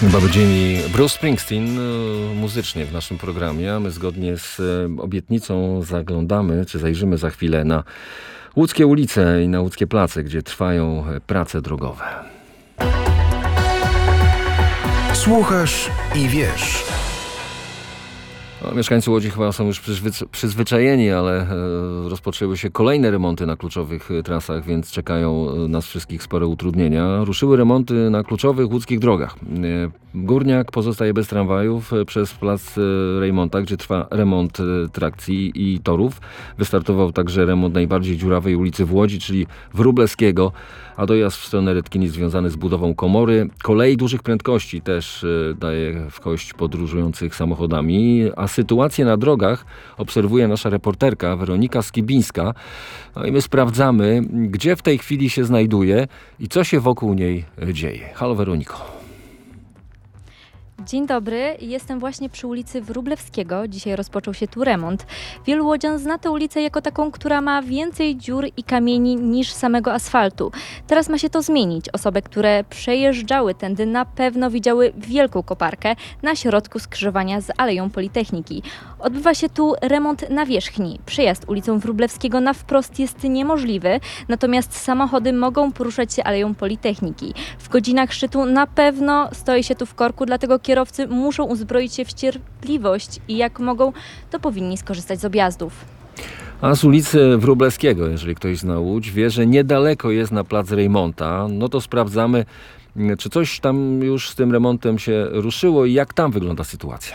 Chyba dzień Bruce Springsteen muzycznie w naszym programie, a my zgodnie z obietnicą zajrzymy za chwilę na łódzkie ulice i na łódzkie place, gdzie trwają prace drogowe. Słuchasz i wiesz. Mieszkańcy Łodzi chyba są już przyzwyczajeni, ale rozpoczęły się kolejne remonty na kluczowych trasach, więc czekają nas wszystkich spore utrudnienia. Ruszyły remonty na kluczowych łódzkich drogach. Górniak pozostaje bez tramwajów przez plac Rejmonta, gdzie trwa remont trakcji i torów. Wystartował także remont najbardziej dziurawej ulicy w Łodzi, czyli Wróblewskiego, a dojazd w stronę Rytkini związany z budową komory kolei dużych prędkości też daje w kość podróżujących samochodami, a sytuację na drogach obserwuje nasza reporterka Weronika Skibińska. No i my sprawdzamy, gdzie w tej chwili się znajduje i co się wokół niej dzieje. Halo Weroniko. Dzień dobry, jestem właśnie przy ulicy Wróblewskiego. Dzisiaj rozpoczął się tu remont. Wielu łodzian zna tę ulicę jako taką, która ma więcej dziur i kamieni niż samego asfaltu. Teraz ma się to zmienić. Osoby, które przejeżdżały tędy, na pewno widziały wielką koparkę na środku skrzyżowania z Aleją Politechniki. Odbywa się tu remont nawierzchni. Przejazd ulicą Wróblewskiego na wprost jest niemożliwy, natomiast samochody mogą poruszać się Aleją Politechniki. W godzinach szczytu na pewno stoi się tu w korku, dlatego kierowcy muszą uzbroić się w cierpliwość i jak mogą, to powinni skorzystać z objazdów. A z ulicy Wróblewskiego, jeżeli ktoś zna Łódź, wie, że niedaleko jest na plac Rejmonta, no to sprawdzamy, czy coś tam już z tym remontem się ruszyło i jak tam wygląda sytuacja.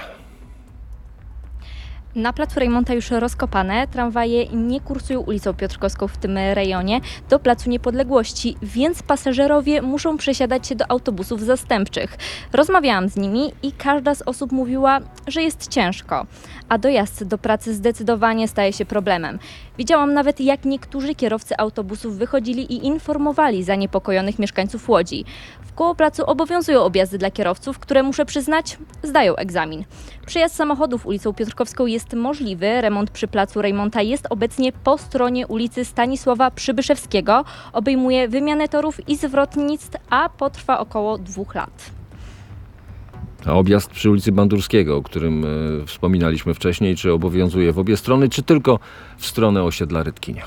Na placu Rejmonta już rozkopane, tramwaje nie kursują ulicą Piotrkowską w tym rejonie do Placu Niepodległości, więc pasażerowie muszą przesiadać się do autobusów zastępczych. Rozmawiałam z nimi i każda z osób mówiła, że jest ciężko, a dojazd do pracy zdecydowanie staje się problemem. Widziałam nawet, jak niektórzy kierowcy autobusów wychodzili i informowali zaniepokojonych mieszkańców Łodzi. Wkoło placu obowiązują objazdy dla kierowców, które, muszę przyznać, zdają egzamin. Przejazd samochodów ulicą Piotrkowską jest możliwy. Remont przy placu Rejmonta jest obecnie po stronie ulicy Stanisława Przybyszewskiego. Obejmuje wymianę torów i zwrotnictw, a potrwa około 2 lat. A objazd przy ulicy Bandurskiego, o którym wspominaliśmy wcześniej, czy obowiązuje w obie strony, czy tylko w stronę osiedla Rytkinia?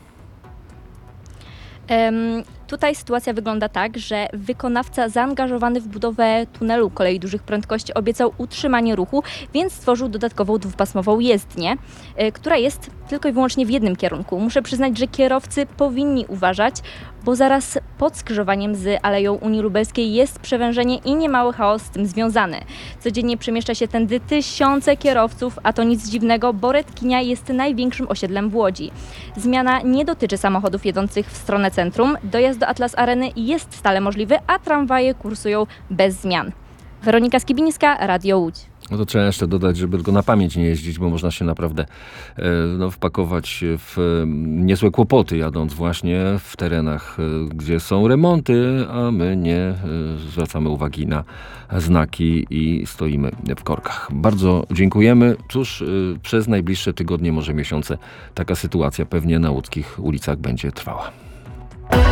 Tutaj sytuacja wygląda tak, że wykonawca zaangażowany w budowę tunelu kolei dużych prędkości obiecał utrzymanie ruchu, więc stworzył dodatkową dwupasmową jezdnię, która jest tylko i wyłącznie w jednym kierunku. Muszę przyznać, że kierowcy powinni uważać, bo zaraz pod skrzyżowaniem z Aleją Unii Lubelskiej jest przewężenie i niemały chaos z tym związany. Codziennie przemieszcza się tędy tysiące kierowców, a to nic dziwnego, bo Rytkinia jest największym osiedlem w Łodzi. Zmiana nie dotyczy samochodów jedących w stronę centrum. Dojazd do Atlas Areny jest stale możliwy, a tramwaje kursują bez zmian. Weronika Skibińska, Radio Łódź. No to trzeba jeszcze dodać, żeby tylko na pamięć nie jeździć, bo można się naprawdę wpakować w niezłe kłopoty, jadąc właśnie w terenach, gdzie są remonty, a my nie zwracamy uwagi na znaki i stoimy w korkach. Bardzo dziękujemy. Cóż, przez najbliższe tygodnie, może miesiące, taka sytuacja pewnie na łódzkich ulicach będzie trwała.